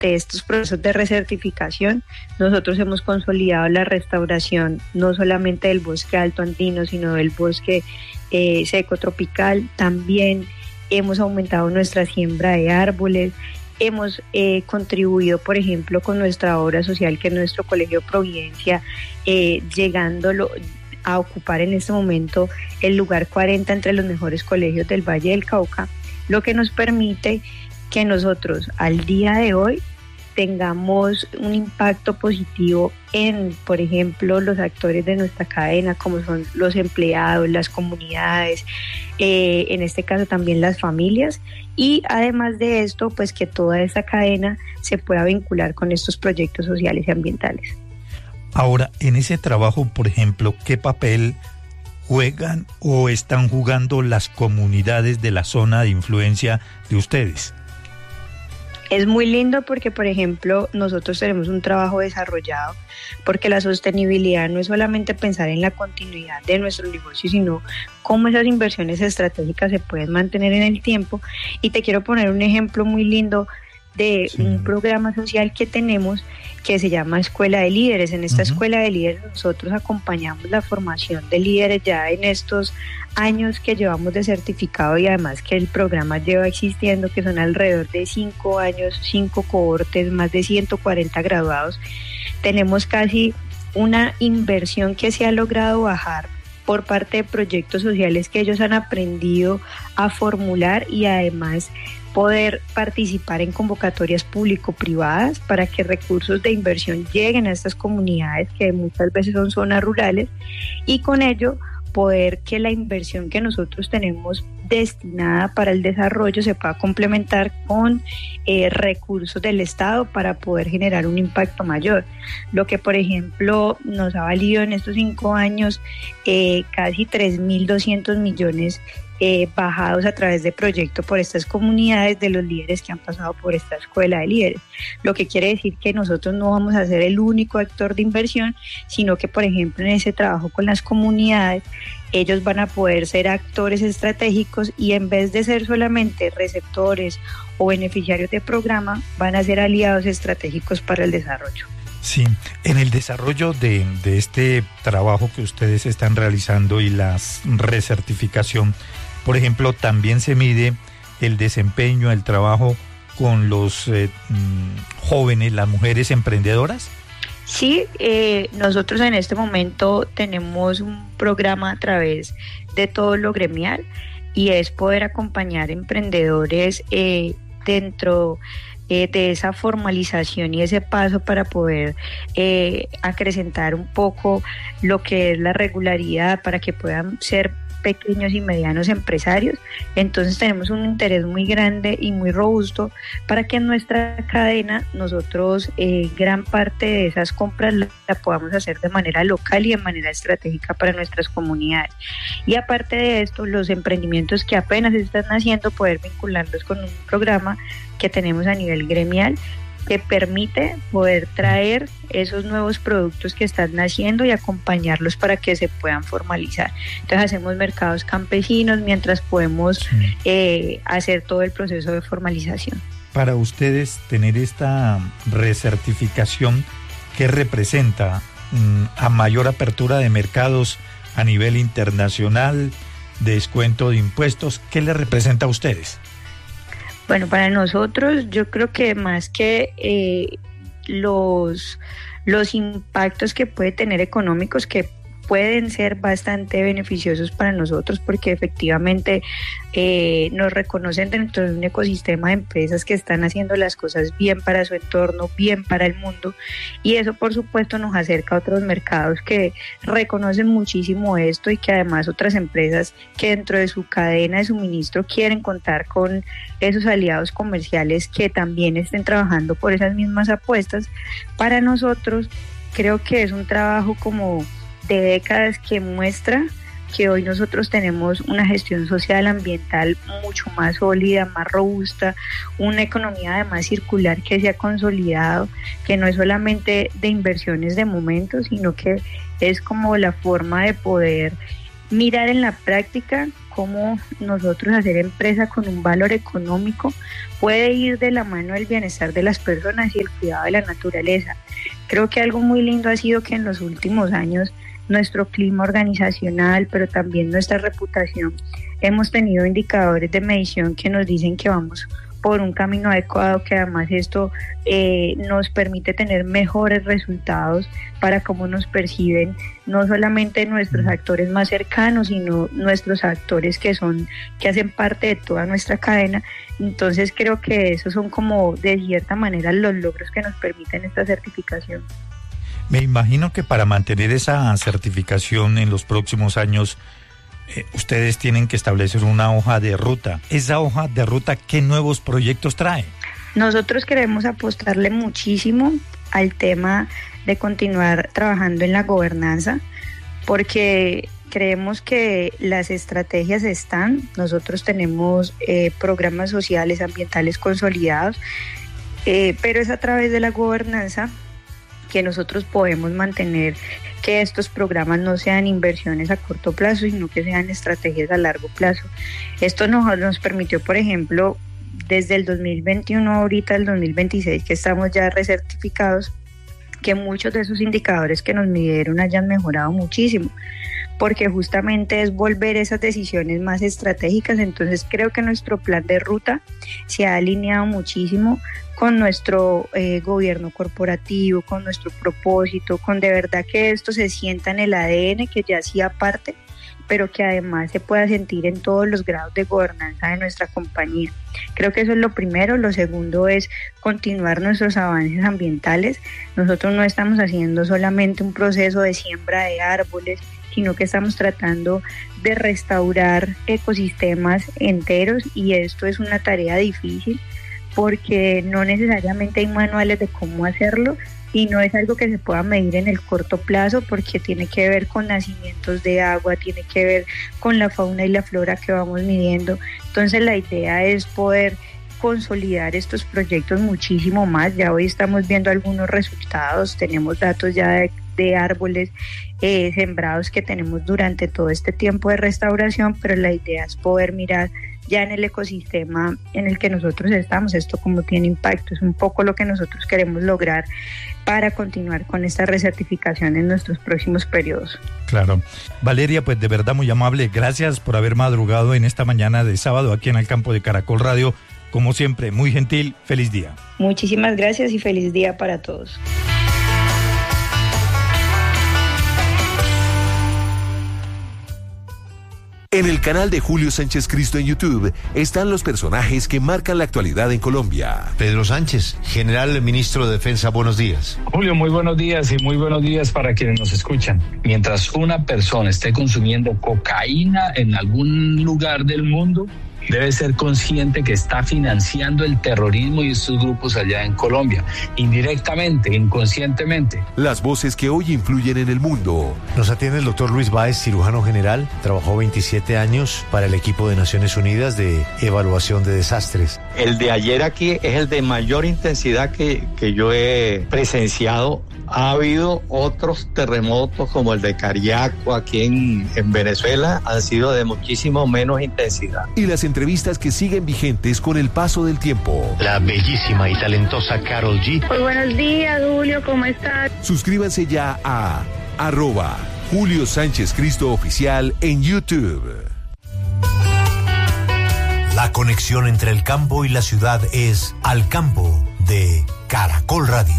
de estos procesos de recertificación, nosotros hemos consolidado la restauración no solamente del bosque alto andino, sino del bosque seco tropical. También hemos aumentado nuestra siembra de árboles. Hemos contribuido, por ejemplo, con nuestra obra social, que es nuestro Colegio Providencia, llegándolo a ocupar en este momento el lugar 40 entre los mejores colegios del Valle del Cauca, lo que nos permite que nosotros al día de hoy tengamos un impacto positivo en, por ejemplo, los actores de nuestra cadena, como son los empleados, las comunidades, en este caso también las familias, y además de esto, pues que toda esta cadena se pueda vincular con estos proyectos sociales y ambientales. Ahora, en ese trabajo, por ejemplo, ¿qué papel juegan o están jugando las comunidades de la zona de influencia de ustedes? Es muy lindo porque, por ejemplo, nosotros tenemos un trabajo desarrollado, porque la sostenibilidad no es solamente pensar en la continuidad de nuestro negocio, sino cómo esas inversiones estratégicas se pueden mantener en el tiempo. Y te quiero poner un ejemplo muy lindo de un programa social que tenemos que se llama Escuela de Líderes. En esta Escuela de Líderes nosotros acompañamos la formación de líderes ya en estos años que llevamos de certificado, y además que el programa lleva existiendo, que son alrededor de 5 años, 5 cohortes, más de 140 graduados. Tenemos casi una inversión que se ha logrado bajar por parte de proyectos sociales que ellos han aprendido a formular, y además poder participar en convocatorias público-privadas para que recursos de inversión lleguen a estas comunidades que muchas veces son zonas rurales, y con ello poder que la inversión que nosotros tenemos destinada para el desarrollo se pueda complementar con recursos del Estado para poder generar un impacto mayor. Lo que, por ejemplo, nos ha valido en estos 5 años casi 3.200 millones bajados a través de proyectos por estas comunidades de los líderes que han pasado por esta Escuela de Líderes. Lo que quiere decir que nosotros no vamos a ser el único actor de inversión, sino que, por ejemplo, en ese trabajo con las comunidades, ellos van a poder ser actores estratégicos, y en vez de ser solamente receptores o beneficiarios de programa, van a ser aliados estratégicos para el desarrollo. Sí, en el desarrollo de este trabajo que ustedes están realizando y la recertificación, por ejemplo, también se mide el desempeño, el trabajo con los jóvenes, las mujeres emprendedoras. Sí, nosotros en este momento tenemos un programa a través de todo lo gremial, y es poder acompañar emprendedores dentro de esa formalización y ese paso para poder acrecentar un poco lo que es la regularidad, para que puedan ser pequeños y medianos empresarios. Entonces tenemos un interés muy grande y muy robusto para que en nuestra cadena nosotros gran parte de esas compras la podamos hacer de manera local y de manera estratégica para nuestras comunidades. Y aparte de esto, los emprendimientos que apenas están naciendo, poder vincularlos con un programa que tenemos a nivel gremial, que permite poder traer esos nuevos productos que están naciendo y acompañarlos para que se puedan formalizar. Entonces hacemos mercados campesinos mientras podemos hacer todo el proceso de formalización. Para ustedes, tener esta recertificación, ¿qué representa? ¿A mayor apertura de mercados a nivel internacional, descuento de impuestos? ¿Qué les representa a ustedes? Bueno, para nosotros yo creo que más que los impactos que puede tener económicos, que pueden ser bastante beneficiosos para nosotros, porque efectivamente nos reconocen dentro de un ecosistema de empresas que están haciendo las cosas bien para su entorno, bien para el mundo, y eso por supuesto nos acerca a otros mercados que reconocen muchísimo esto, y que además otras empresas que dentro de su cadena de suministro quieren contar con esos aliados comerciales que también estén trabajando por esas mismas apuestas. Para nosotros creo que es un trabajo como de décadas que muestra que hoy nosotros tenemos una gestión social ambiental mucho más sólida, más robusta, una economía además circular que se ha consolidado, que no es solamente de inversiones de momento, sino que es como la forma de poder mirar en la práctica cómo nosotros hacer empresa con un valor económico puede ir de la mano del bienestar de las personas y el cuidado de la naturaleza. Creo que algo muy lindo ha sido que en los últimos años nuestro clima organizacional, pero también nuestra reputación, hemos tenido indicadores de medición que nos dicen que vamos por un camino adecuado, que además esto nos permite tener mejores resultados para cómo nos perciben no solamente nuestros actores más cercanos, sino nuestros actores que hacen parte de toda nuestra cadena. Entonces creo que esos son como de cierta manera los logros que nos permiten esta certificación. Me imagino que para mantener esa certificación en los próximos años, ustedes tienen que establecer una hoja de ruta. Esa hoja de ruta, ¿qué nuevos proyectos trae? Nosotros queremos apostarle muchísimo al tema de continuar trabajando en la gobernanza, porque creemos que las estrategias están. Nosotros tenemos programas sociales, ambientales consolidados, pero es a través de la gobernanza que nosotros podemos mantener que estos programas no sean inversiones a corto plazo, sino que sean estrategias a largo plazo. Esto nos permitió, por ejemplo, desde el 2021 ahorita al 2026, que estamos ya recertificados, que muchos de esos indicadores que nos midieron hayan mejorado muchísimo, porque justamente es volver esas decisiones más estratégicas. Entonces creo que nuestro plan de ruta se ha alineado muchísimo con nuestro gobierno corporativo, con nuestro propósito, con de verdad que esto se sienta en el ADN, que ya hacía parte, pero que además se pueda sentir en todos los grados de gobernanza de nuestra compañía. Creo que eso es lo primero. Lo segundo es continuar nuestros avances ambientales. Nosotros no estamos haciendo solamente un proceso de siembra de árboles, sino que estamos tratando de restaurar ecosistemas enteros, y esto es una tarea difícil porque no necesariamente hay manuales de cómo hacerlo y no es algo que se pueda medir en el corto plazo, porque tiene que ver con nacimientos de agua, tiene que ver con la fauna y la flora que vamos midiendo. Entonces la idea es poder consolidar estos proyectos muchísimo más. Ya hoy estamos viendo algunos resultados, tenemos datos ya de árboles sembrados que tenemos durante todo este tiempo de restauración, pero la idea es poder mirar ya en el ecosistema en el que nosotros estamos, esto como tiene impacto. Es un poco lo que nosotros queremos lograr para continuar con esta recertificación en nuestros próximos periodos. Claro. Valeria, pues de verdad muy amable, gracias por haber madrugado en esta mañana de sábado aquí en el campo de Caracol Radio. Como siempre, muy gentil, feliz día. Muchísimas gracias y feliz día para todos. En el canal de Julio Sánchez Cristo en YouTube están los personajes que marcan la actualidad en Colombia. Pedro Sánchez, general ministro de Defensa, buenos días. Julio, muy buenos días y muy buenos días para quienes nos escuchan. Mientras una persona esté consumiendo cocaína en algún lugar del mundo, debe ser consciente que está financiando el terrorismo y estos grupos allá en Colombia, indirectamente, inconscientemente. Las voces que hoy influyen en el mundo. Nos atiende el doctor Luis Báez, cirujano general. Trabajó 27 años para el equipo de Naciones Unidas de evaluación de desastres. El de ayer aquí es el de mayor intensidad que yo he presenciado. Ha habido otros terremotos como el de Cariaco aquí en Venezuela, han sido de muchísimo menos intensidad. Y las entrevistas que siguen vigentes con el paso del tiempo. La bellísima y talentosa Karol G. Muy buenos días, Julio, ¿cómo estás? Suscríbanse ya a @Julio Sánchez Cristo Oficial en YouTube. La conexión entre el campo y la ciudad es Al Campo de Caracol Radio.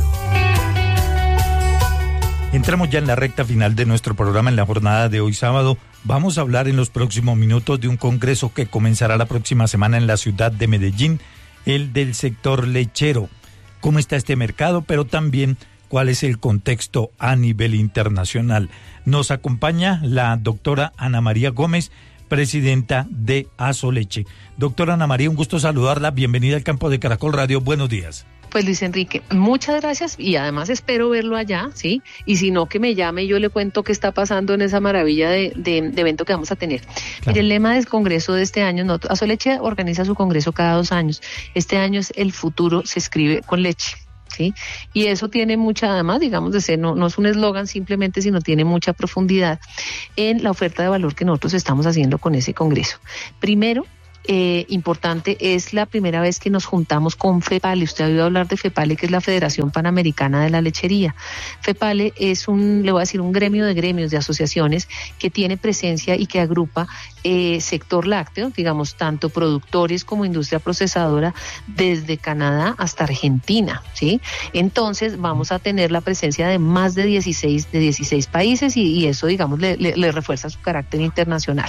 Entramos ya en la recta final de nuestro programa en la jornada de hoy sábado. Vamos a hablar en los próximos minutos de un congreso que comenzará la próxima semana en la ciudad de Medellín, el del sector lechero. ¿Cómo está este mercado? Pero también cuál es el contexto a nivel internacional. Nos acompaña la doctora Ana María Gómez, presidenta de Asoleche. Doctora Ana María, un gusto saludarla. Bienvenida al campo de Caracol Radio. Buenos días. Pues Luis Enrique, muchas gracias y además espero verlo allá, ¿sí? Y si no, que me llame y yo le cuento qué está pasando en esa maravilla de evento que vamos a tener. Claro. Mire, el lema del congreso de este año, Asoleche organiza su congreso cada 2 años. Este año es El futuro se escribe con leche. ¿sí? Y eso tiene mucha, además, digamos, de ser, no es un eslogan simplemente, sino tiene mucha profundidad en la oferta de valor que nosotros estamos haciendo con ese congreso. Primero, importante, es la primera vez que nos juntamos con FEPALE. Usted ha oído hablar de FEPALE, que es la Federación Panamericana de la Lechería. FEPALE es un gremio de gremios, de asociaciones que tiene presencia y que agrupa sector lácteo, digamos, tanto productores como industria procesadora, desde Canadá hasta Argentina, ¿sí? Entonces vamos a tener la presencia de más de 16 países y eso, digamos, le refuerza su carácter internacional.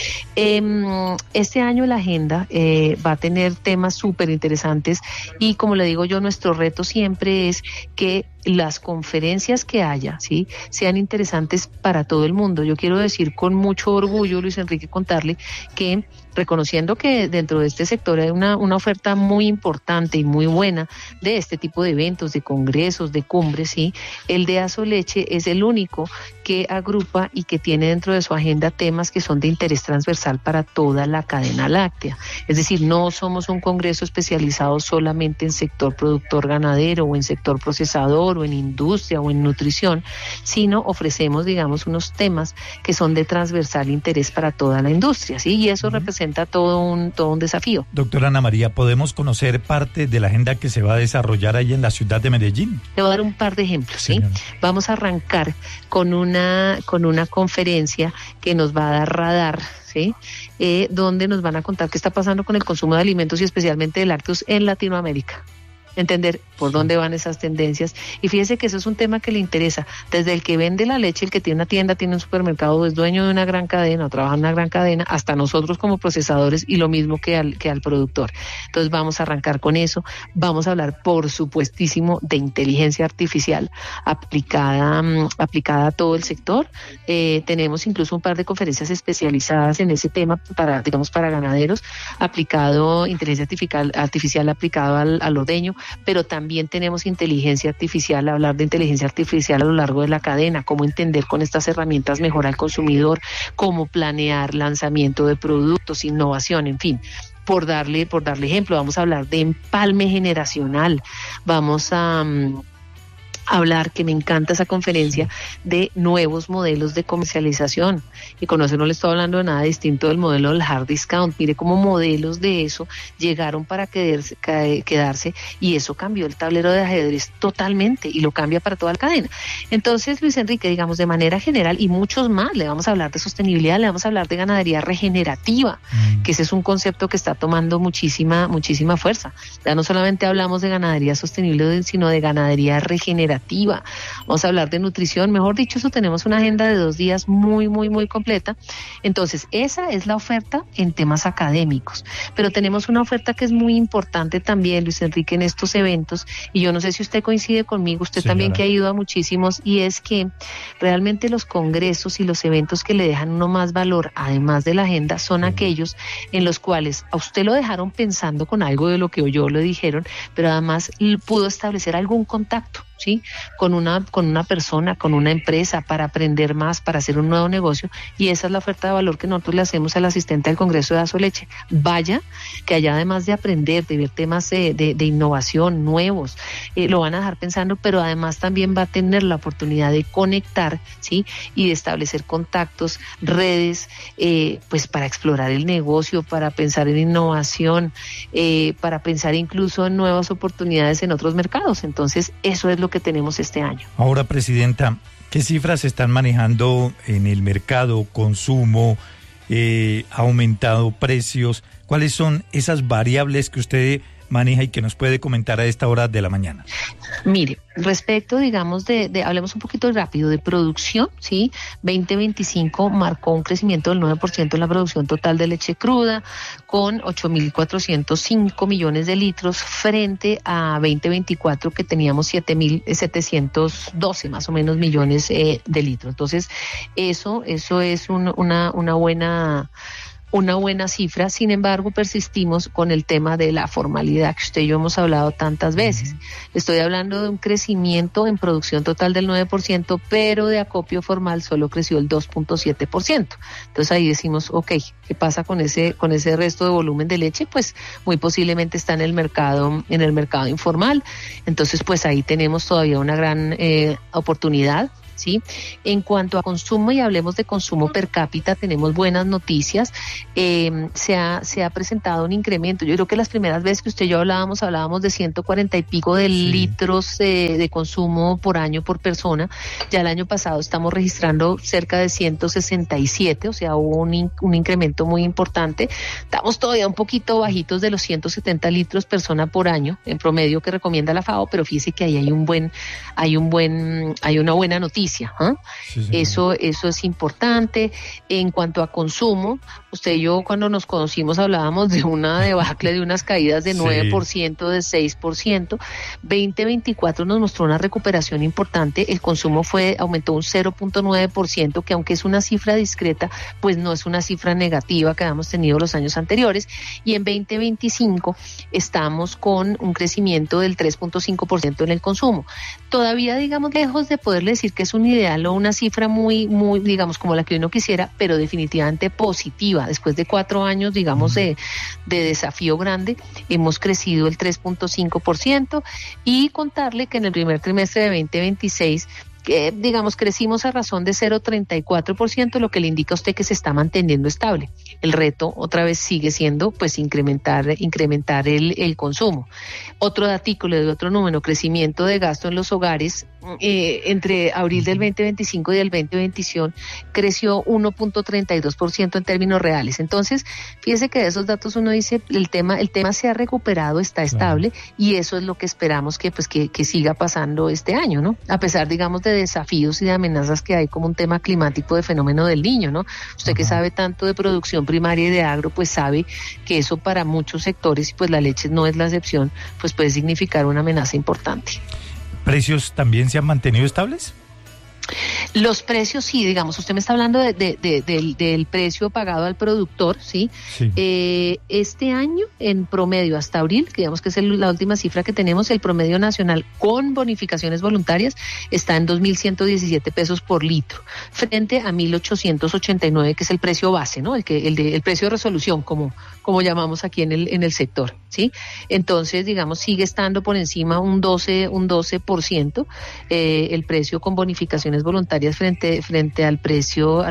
Este año la agenda va a tener temas súper interesantes y, como le digo yo, nuestro reto siempre es que las conferencias que haya, ¿sí?, sean interesantes para todo el mundo. Yo quiero decir con mucho orgullo, Luis Enrique, contarle que, reconociendo que dentro de este sector hay una oferta muy importante y muy buena de este tipo de eventos, de congresos, de cumbres, ¿sí?, el de Asoleche es el único que agrupa y que tiene dentro de su agenda temas que son de interés transversal para toda la cadena láctea. Es decir, no somos un congreso especializado solamente en sector productor ganadero o en sector procesador o en industria o en nutrición, sino ofrecemos, digamos, unos temas que son de transversal interés para toda la industria, ¿sí? Y eso representa todo un desafío. Doctora Ana María, ¿podemos conocer parte de la agenda que se va a desarrollar ahí en la ciudad de Medellín? Le voy a dar un par de ejemplos, ¿sí? Vamos a arrancar con una conferencia que nos va a dar Radar, ¿sí? Donde nos van a contar qué está pasando con el consumo de alimentos y especialmente de lácteos en Latinoamérica. Entender por dónde van esas tendencias. Y fíjese que eso es un tema que le interesa. Desde el que vende la leche, el que tiene una tienda, tiene un supermercado, es dueño de una gran cadena o trabaja en una gran cadena, hasta nosotros como procesadores, y lo mismo que al productor. Entonces vamos a arrancar con eso. Vamos a hablar, por supuestísimo, de inteligencia artificial aplicada a todo el sector. Tenemos incluso un par de conferencias especializadas en ese tema para ganaderos, inteligencia artificial aplicado al ordeño, pero también tenemos inteligencia artificial, hablar de inteligencia artificial a lo largo de la cadena, cómo entender con estas herramientas mejor al consumidor, cómo planear lanzamiento de productos, innovación, en fin. Por darle ejemplo, vamos a hablar de empalme generacional, vamos a hablar, que me encanta esa conferencia, de nuevos modelos de comercialización. Y con eso no le estoy hablando de nada distinto del modelo del hard discount. Mire cómo modelos de eso llegaron para quedarse, y eso cambió el tablero de ajedrez totalmente y lo cambia para toda la cadena. Entonces, Luis Enrique, digamos, de manera general, y muchos más, le vamos a hablar de sostenibilidad, le vamos a hablar de ganadería regenerativa, que ese es un concepto que está tomando muchísima fuerza. Ya no solamente hablamos de ganadería sostenible, sino de ganadería regenerativa. Vamos a hablar de nutrición, mejor dicho, eso tenemos una agenda de 2 días muy completa. Entonces, esa es la oferta en temas académicos, pero tenemos una oferta que es muy importante también, Luis Enrique, en estos eventos, y yo no sé si usted coincide conmigo, usted Señora. También, que ha ido a muchísimos, y es que realmente los congresos y los eventos que le dejan uno más valor, además de la agenda, son aquellos en los cuales a usted lo dejaron pensando con algo de lo que oyó, le dijeron, pero además pudo establecer algún contacto, ¿sí?, con una persona, con una empresa, para aprender más, para hacer un nuevo negocio, y esa es la oferta de valor que nosotros le hacemos al asistente del Congreso de Asoleche. Vaya, que allá, además de aprender, de ver temas de innovación nuevos, lo van a dejar pensando, pero además también va a tener la oportunidad de conectar, ¿sí?, y de establecer contactos, redes, pues para explorar el negocio, para pensar en innovación, para pensar incluso en nuevas oportunidades en otros mercados. Entonces, eso es lo que tenemos este año. Ahora, Presidenta, ¿qué cifras se están manejando en el mercado? ¿Consumo? ¿Ha aumentado precios? ¿Cuáles son esas variables que usted maneja y que nos puede comentar a esta hora de la mañana? Mire, respecto, digamos, hablemos un poquito rápido de producción, ¿sí? 2025 marcó un crecimiento del 9% en la producción total de leche cruda, con 8.405 millones de litros, frente a 2024 que teníamos 7.712 más o menos millones de litros. Entonces, eso es una buena una buena cifra. Sin embargo, persistimos con el tema de la formalidad que usted y yo hemos hablado tantas veces. Estoy hablando de un crecimiento en producción total del 9%, pero de acopio formal solo creció el 2.7%. Entonces ahí decimos, ok, ¿qué pasa con ese resto de volumen de leche? Pues muy posiblemente está en el mercado informal. Entonces pues ahí tenemos todavía una gran oportunidad. ¿Sí? En cuanto a consumo, y hablemos de consumo per cápita, tenemos buenas noticias. Se ha presentado un incremento. Yo creo que las primeras veces que usted y yo hablábamos de 140 y pico de litros de consumo por año por persona. Ya el año pasado estamos registrando cerca de 167, o sea, hubo un incremento muy importante. Estamos todavía un poquito bajitos de los 170 litros persona por año en promedio que recomienda la FAO, pero fíjese que ahí hay una buena noticia. Sí, eso es importante. En cuanto a consumo, usted y yo cuando nos conocimos hablábamos de una debacle, de unas caídas de 9%, de 6%. 2024 nos mostró una recuperación importante. El consumo aumentó un 0.9%, que aunque es una cifra discreta, pues no es una cifra negativa que habíamos tenido los años anteriores. Y en 2025 estamos con un crecimiento del 3.5% en el consumo. Todavía, digamos, lejos de poderle decir que es un ideal o una cifra muy, digamos, como la que uno quisiera, pero definitivamente positiva. Después de 4 años, digamos, de desafío grande, hemos crecido el 3.5%, y contarle que en el primer trimestre de 2026, digamos, crecimos a razón de 0.34%, lo que le indica a usted que se está manteniendo estable. El reto otra vez sigue siendo pues incrementar el consumo. Otro dato, le doy otro número: crecimiento de gasto en los hogares entre abril del 2025 y del 2021 creció 1.32% en términos reales. Entonces, fíjese que de esos datos uno dice, el tema se ha recuperado, está estable, y eso es lo que esperamos que siga pasando este año, ¿no? A pesar, digamos, de desafíos y de amenazas que hay como un tema climático, de fenómeno del Niño, ¿no? Usted que sabe tanto de producción primaria y de agro, pues sabe que eso para muchos sectores, y pues la leche no es la excepción, pues puede significar una amenaza importante. ¿Precios también se han mantenido estables? Los precios, sí, digamos, usted me está hablando del precio pagado al productor, ¿sí? Este año, en promedio, hasta abril, que digamos que es la última cifra que tenemos, el promedio nacional con bonificaciones voluntarias está en 2.117 pesos por litro, frente a 1.889, que es el precio base, ¿no? El precio de resolución, como llamamos aquí en el sector, ¿sí? Entonces, digamos, sigue estando por encima un 12%, el precio con bonificaciones voluntarias frente al precio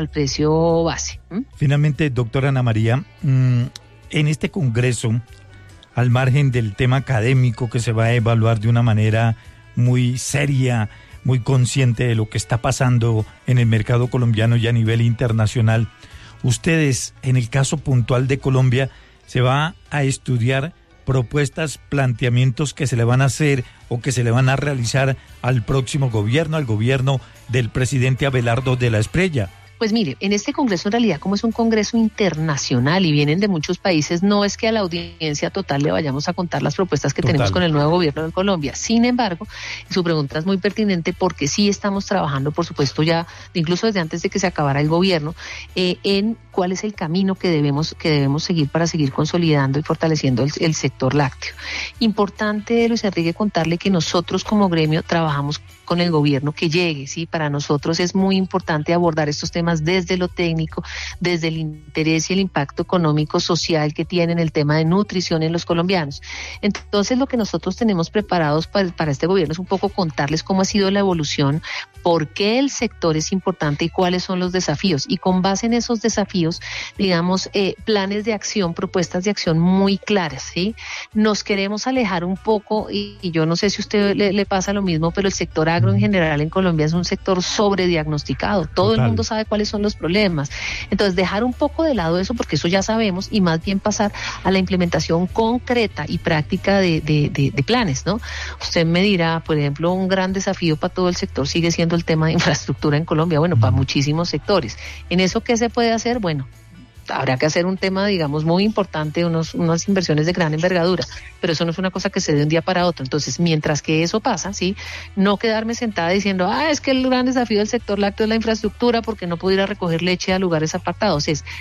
base. Finalmente, doctora Ana María, en este congreso, al margen del tema académico que se va a evaluar de una manera muy seria, muy consciente de lo que está pasando en el mercado colombiano y a nivel internacional, ustedes, en el caso puntual de Colombia, se va a estudiar propuestas, planteamientos que se le van a hacer o que se le van a realizar al próximo gobierno, al gobierno del presidente Abelardo de la Espriella. Pues mire, en este congreso, en realidad, como es un congreso internacional y vienen de muchos países, no es que a la audiencia total le vayamos a contar las propuestas que tenemos con el nuevo gobierno de Colombia. Sin embargo, su pregunta es muy pertinente, porque sí estamos trabajando, por supuesto, ya incluso desde antes de que se acabara el gobierno, en cuál es el camino que debemos seguir para seguir consolidando y fortaleciendo el sector lácteo. Importante, Luis Enrique, contarle que nosotros como gremio trabajamos con el gobierno que llegue, ¿sí? Para nosotros es muy importante abordar estos temas desde lo técnico, desde el interés y el impacto económico social que tienen el tema de nutrición en los colombianos. Entonces, lo que nosotros tenemos preparados para este gobierno es un poco contarles cómo ha sido la evolución, por qué el sector es importante y cuáles son los desafíos. Y con base en esos desafíos, digamos, planes de acción, propuestas de acción muy claras, ¿sí? Nos queremos alejar un poco, y yo no sé si a usted le pasa lo mismo, pero el sector agro en general en Colombia es un sector sobrediagnosticado. Todo el mundo sabe cuáles son los problemas. Entonces, dejar un poco de lado eso, porque eso ya sabemos, y más bien pasar a la implementación concreta y práctica de planes, ¿no? Usted me dirá, por ejemplo, un gran desafío para todo el sector sigue siendo el tema de infraestructura en Colombia, bueno, para muchísimos sectores. ¿En eso qué se puede hacer? Bueno, habrá que hacer un tema, digamos, muy importante, unas inversiones de gran envergadura, pero eso no es una cosa que se dé de un día para otro. Entonces, mientras que eso pasa, ¿sí? No quedarme sentada diciendo, es que el gran desafío del sector lácteo es la infraestructura porque no puedo ir a recoger leche a lugares apartados. Es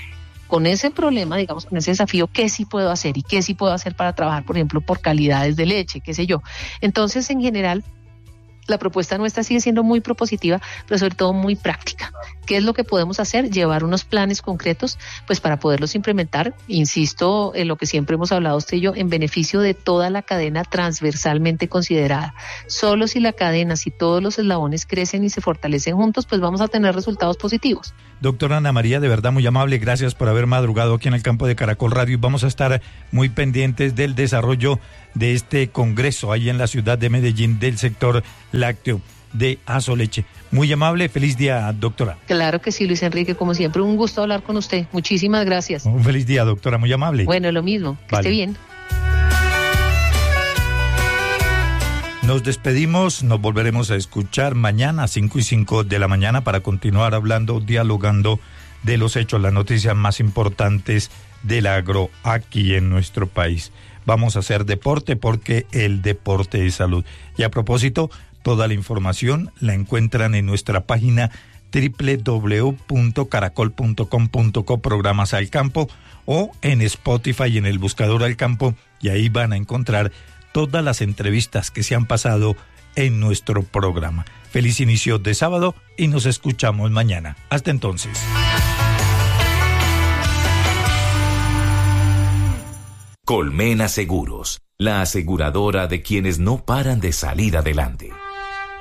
con ese problema, digamos, con ese desafío, ¿qué sí puedo hacer? ¿Y qué sí puedo hacer para trabajar, por ejemplo, por calidades de leche, qué sé yo? Entonces, en general, la propuesta nuestra sigue siendo muy propositiva, pero sobre todo muy práctica. ¿Qué es lo que podemos hacer? Llevar unos planes concretos, pues para poderlos implementar, insisto, en lo que siempre hemos hablado usted y yo, en beneficio de toda la cadena transversalmente considerada. Solo si la cadena, si todos los eslabones crecen y se fortalecen juntos, pues vamos a tener resultados positivos. Doctora Ana María, de verdad muy amable, gracias por haber madrugado aquí en el campo de Caracol Radio, y vamos a estar muy pendientes del desarrollo de este congreso ahí en la ciudad de Medellín del sector lácteo de Asoleche. Muy amable, feliz día, doctora. Claro que sí, Luis Enrique, como siempre, un gusto hablar con usted. Muchísimas gracias. Un feliz día, doctora, muy amable. Bueno, lo mismo, que esté bien. Nos despedimos, nos volveremos a escuchar mañana a 5:05 de la mañana para continuar hablando, dialogando de los hechos, las noticias más importantes del agro aquí en nuestro país. Vamos a hacer deporte porque el deporte es salud. Y a propósito, toda la información la encuentran en nuestra página www.caracol.com.co programas al campo o en Spotify en el buscador al campo, y ahí van a encontrar todas las entrevistas que se han pasado en nuestro programa. Feliz inicio de sábado y nos escuchamos mañana. Hasta entonces. Colmena Seguros, la aseguradora de quienes no paran de salir adelante.